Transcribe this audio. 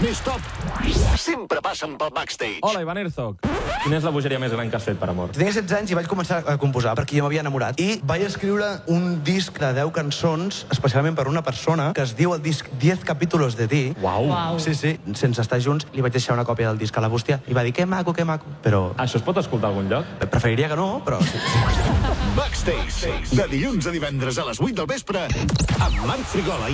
més top sempre passen pel backstage. Hola, Ivan Herzog. Quina és la bogeria més gran que has fet per amor? Tenia 16 anys i vaig començar a composar perquè jo m'havia enamorat. I vaig escriure un disc de 10 cançons, especialment per una persona, que es diu el disc 10 capítulos de ti. Uau. Sí, sí. Sense estar junts, li vaig deixar una còpia del disc a la bústia i va dir, que maco, que maco. Però Això es pot escoltar a algun lloc? preferiria que no, però sí. Backstage, de dilluns a divendres a les 8 del vespre, amb Marc Frigola